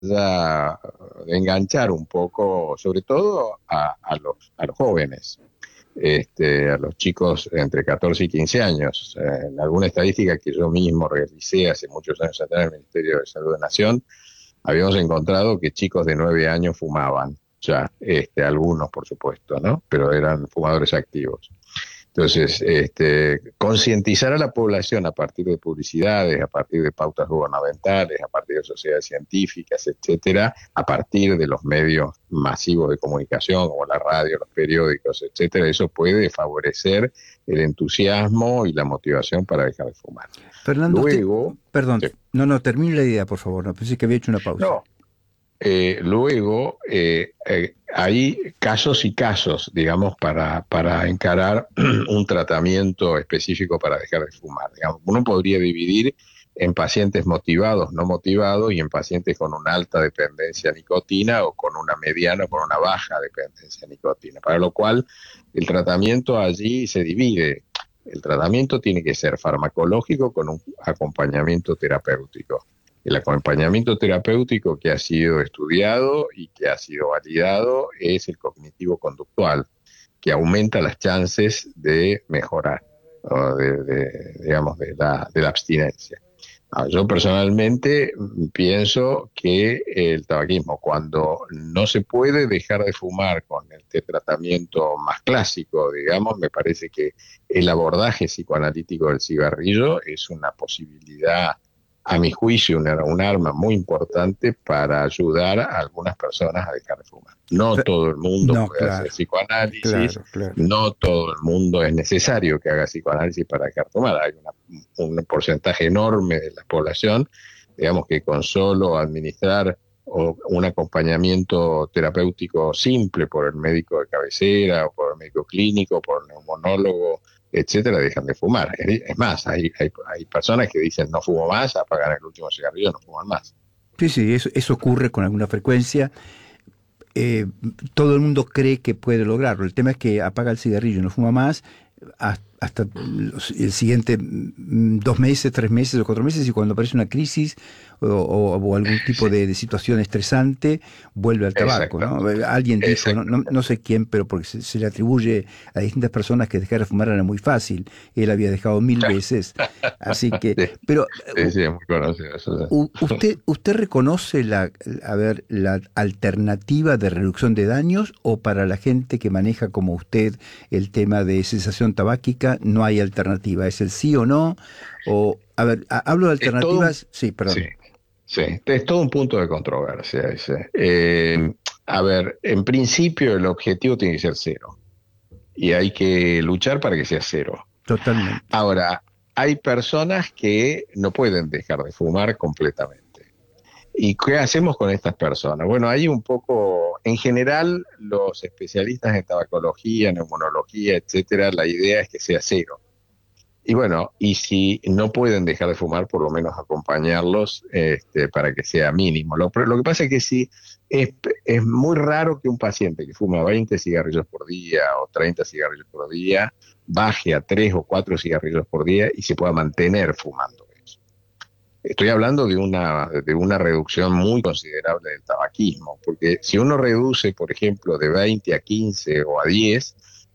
de enganchar un poco, sobre todo a los jóvenes, a los chicos entre 14 y 15 años. En alguna estadística que yo mismo realicé hace muchos años atrás en el Ministerio de Salud de Nación, habíamos encontrado que chicos de 9 años fumaban, ya, algunos por supuesto, ¿no? Pero eran fumadores activos. Entonces, concientizar a la población a partir de publicidades, a partir de pautas gubernamentales, a partir de sociedades científicas, etcétera, a partir de los medios masivos de comunicación, como la radio, los periódicos, etcétera, eso puede favorecer el entusiasmo y la motivación para dejar de fumar. Fernando, usted, Luego, perdón, sí, no, termine la idea, por favor, no pensé que había hecho una pausa. no, hay casos y casos, digamos, para encarar un tratamiento específico para dejar de fumar. Digamos, uno podría dividir en pacientes motivados, no motivados, y en pacientes con una alta dependencia a nicotina o con una mediana o con una baja dependencia a nicotina, para lo cual el tratamiento allí se divide. El tratamiento tiene que ser farmacológico con un acompañamiento terapéutico. El acompañamiento terapéutico que ha sido estudiado y que ha sido validado es el cognitivo-conductual, que aumenta las chances de mejorar, o digamos, de la abstinencia. Yo personalmente pienso que el tabaquismo, cuando no se puede dejar de fumar con este tratamiento más clásico, digamos, me parece que el abordaje psicoanalítico del cigarrillo es una posibilidad, a mi juicio, un arma muy importante para ayudar a algunas personas a dejar de fumar. No Fe- todo el mundo no, puede hacer claro, psicoanálisis, claro, claro. no todo el mundo es necesario que haga psicoanálisis para dejar de fumar. Hay un porcentaje enorme de la población, digamos, que con solo administrar un acompañamiento terapéutico simple por el médico de cabecera o por el médico clínico, por el neumonólogo, etcétera, dejan de fumar. Es más, hay personas que dicen no fumo más, apagan el último cigarrillo, no fuman más. Sí, sí, eso ocurre con alguna frecuencia. eh, Todo el mundo cree que puede lograrlo. El tema es que apaga el cigarrillo y no fuma más hasta el siguiente 2 meses, 3 meses o 4 meses, y cuando aparece una crisis o algún tipo Sí, de situación estresante, vuelve al tabaco, ¿no? exactamente, Alguien dijo, exactamente. no sé quién, pero porque se le atribuye a distintas personas que dejar de fumar era muy fácil. Él había dejado 1000 veces. Así que, Sí, pero sí, sí, es muy conocido eso. ¿Usted reconoce la alternativa de reducción de daños, o para la gente que maneja como usted el tema de cesación tabáquica no hay alternativa? ¿Es el sí o no? O, a ver, hablo de Es todo un, alternativas, sí, sí, perdón. sí, es todo un punto de controversia ese. A ver, en principio el objetivo tiene que ser cero y hay que luchar para que sea cero. Totalmente. Ahora, hay personas que no pueden dejar de fumar completamente. ¿Y qué hacemos con estas personas? Bueno, hay un poco, en general, los especialistas en tabacología, neumonología, etcétera, la idea es que sea cero. Y bueno, y si no pueden dejar de fumar, por lo menos acompañarlos, para que sea mínimo. Lo que pasa es que si es muy raro que un paciente que fuma 20 cigarrillos por día o 30 cigarrillos por día baje a 3 o 4 cigarrillos por día y se pueda mantener fumando eso. Estoy hablando de una reducción muy considerable del tabaquismo, porque si uno reduce, por ejemplo, de 20 a 15 o a 10,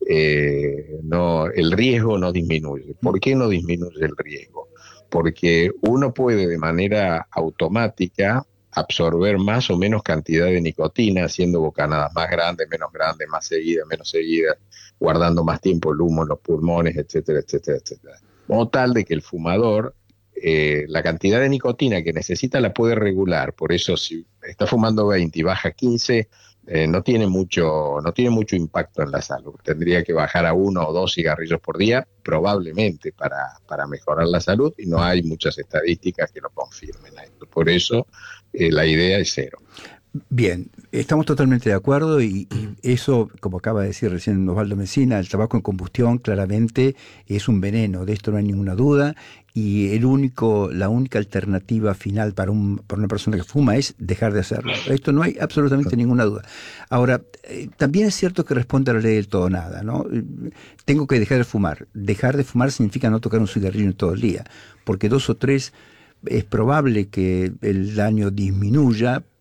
no, el riesgo no disminuye. ¿Por qué no disminuye el riesgo? Porque uno puede de manera automática absorber más o menos cantidad de nicotina, haciendo bocanadas más grandes, más seguidas, menos seguidas, guardando más tiempo el humo en los pulmones, etcétera, etcétera, etcétera. O tal de que el fumador, la cantidad de nicotina que necesita la puede regular. Por eso, si está fumando 20 y baja 15, no tiene mucho impacto en la salud. Tendría que bajar a 1 o 2 cigarrillos por día, probablemente para mejorar la salud, y no hay muchas estadísticas que lo confirmen a esto. Por eso, la idea es cero. Bien, estamos totalmente de acuerdo, y eso, como acaba de decir recién Osvaldo Mesina, el tabaco en combustión claramente es un veneno, de esto no hay ninguna duda, y la única alternativa final para una persona que fuma es dejar de hacerlo. Esto no hay absolutamente ninguna duda. Ahora, también es cierto que responde a la ley del todo o nada, ¿no? Tengo que dejar de fumar. Dejar de fumar significa no tocar un cigarrillo en todo el día, porque dos o tres es probable que el daño disminuya,